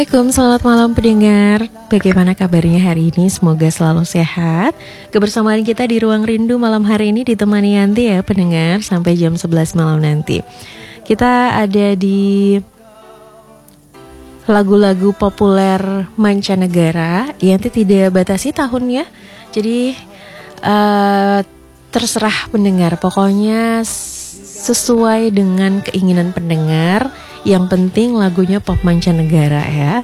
Assalamualaikum, selamat malam pendengar. Bagaimana kabarnya hari ini? Semoga selalu sehat. Kebersamaan kita di Ruang Rindu malam hari ini ditemani Yanti ya pendengar, sampai jam 11 malam nanti. Kita ada di lagu-lagu populer mancanegara. Yanti tidak batasi tahunnya, jadi terserah pendengar. Pokoknya sesuai dengan keinginan pendengar. Yang penting lagunya pop mancanegara ya.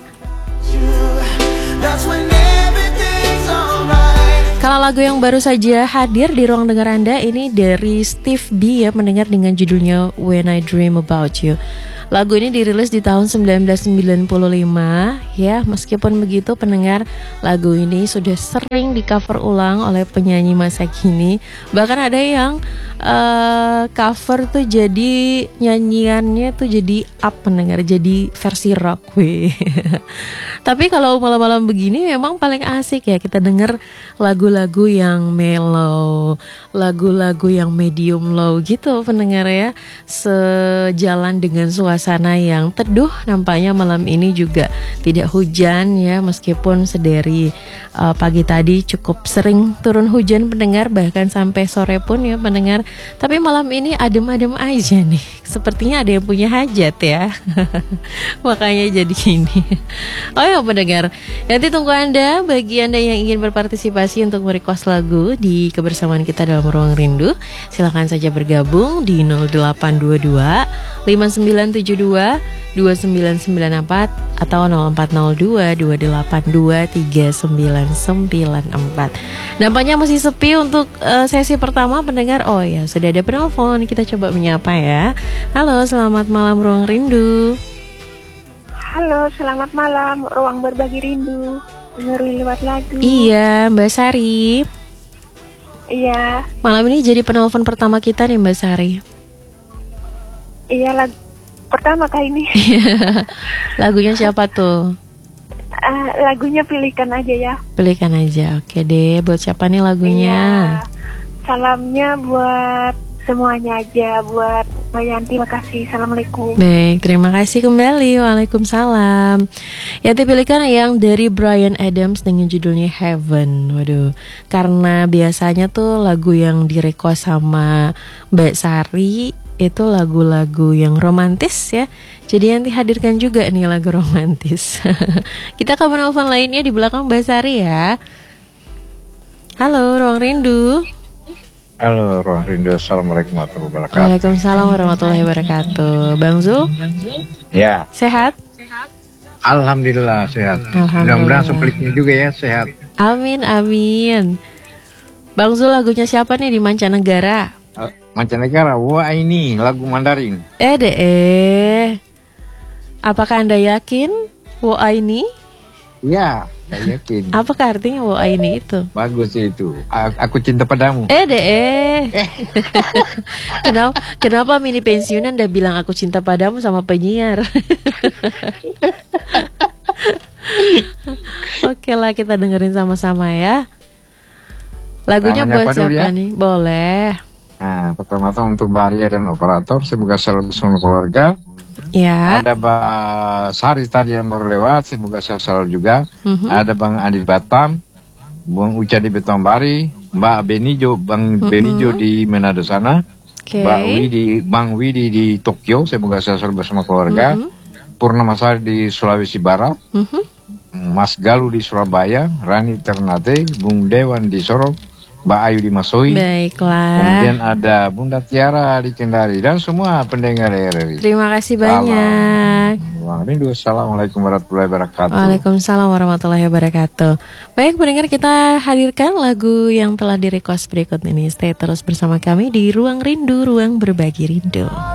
Kalau lagu yang baru saja hadir di ruang dengar Anda ini dari Steve B ya, mendengar dengan judulnya When I Dream About You. Lagu ini dirilis di tahun 1995 ya. Meskipun begitu pendengar, lagu ini sudah sering di cover ulang oleh penyanyi masa kini. Bahkan ada yang cover tuh jadi nyanyiannya tuh jadi up pendengar, jadi versi rock weh. Tapi kalau malam-malam begini memang paling asik ya kita denger lagu-lagu yang mellow, lagu-lagu yang medium low gitu pendengar ya. Sejalan dengan suasana yang teduh, nampaknya malam ini juga tidak hujan ya, meskipun sedari pagi tadi cukup sering turun hujan pendengar, bahkan sampai sore pun ya pendengar. Tapi malam ini adem-adem aja nih, sepertinya ada yang punya hajat ya. Makanya jadi gini. Oh ya pendengar, nanti tunggu Anda, bagi Anda yang ingin berpartisipasi untuk merequest lagu di kebersamaan kita dalam Ruang Rindu, silakan saja bergabung di 0822 5972 2994 atau 0402 282 3994. Nampaknya masih sepi untuk sesi pertama pendengar. Oh ya, sudah ada penelpon, kita coba menyapa ya. Halo, selamat malam Ruang Rindu. Halo, selamat malam Ruang Berbagi Rindu. Dengerin lewat lagu. Iya, Mbak Sari. Iya. Malam ini jadi penelpon pertama kita nih Mbak Sari. Iya, pertama kali ini. Lagunya siapa tuh? Lagunya pilihkan aja ya. Pilihkan aja, oke deh. Buat siapa nih lagunya? Iya. Salamnya buat semuanya aja, buat Mbak Yanti, makasih. Assalamualaikum. Baik, terima kasih kembali. Waalaikumsalam. Yanti pilihkan yang dari Bryan Adams dengan judulnya Heaven. Waduh, karena biasanya tuh lagu yang direkod sama Mbak Sari itu lagu-lagu yang romantis ya. Jadi nanti hadirkan juga nih lagu romantis. Kita ke penelpon lainnya di belakang Mbak Sari ya. Halo, Ruang Rindu. Halo, Ruang Rindu. Assalamualaikum warahmatullahi wabarakatuh. Waalaikumsalam warahmatullahi wabarakatuh. Bang Zul? Ya. Sehat? Alhamdulillah sehat. Alhamdulillah. Mudah-mudahan sebaliknya juga ya sehat. Amin, amin. Bang Zul, lagunya siapa nih di mancanegara? Mancanegara, wah ini lagu Mandarin. Apakah Anda yakin Wo ini? Ya, saya yakin. Apakah artinya Wo ini itu? Bagus itu. Aku cinta padamu. Kenapa mini pensiunan Anda bilang aku cinta padamu sama penyiar? Oke lah, kita dengerin sama-sama ya. Lagunya buat siapa nih? Boleh. Nah, pertama-tama untuk Maria dan operator, semoga selalu bersama keluarga. Ya. Ada Mbak Sari tadi yang baru lewat, semoga selalu juga. Ada Bang Andi Batam, Bang Uca di Betombari, Mbak Benijo, Bang Benijo di Manado sana, Bang Widi di Tokyo, semoga selalu bersama keluarga. Purnama Sari di Sulawesi Barat, Mas Galuh di Surabaya, Rani Ternate, Bung Dewan di Sorong, Mbak Ayu di Masoi. Baiklah. Kemudian ada Bunda Tiara di Kendari dan semua pendengar RRI. Terima kasih banyak. Assalamualaikum warahmatullahi wabarakatuh. Waalaikumsalam warahmatullahi wabarakatuh. Baik pendengar, kita hadirkan lagu yang telah di request berikut ini. Stay terus bersama kami di Ruang Rindu, Ruang Berbagi Rindu.